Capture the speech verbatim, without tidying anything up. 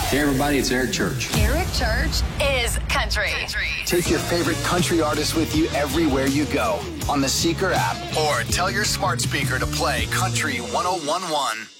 Hey everybody, it's Eric Church. Eric Church is country. Take your favorite country artists with you everywhere you go on the Seeker app or tell your smart speaker to play Country one oh one one.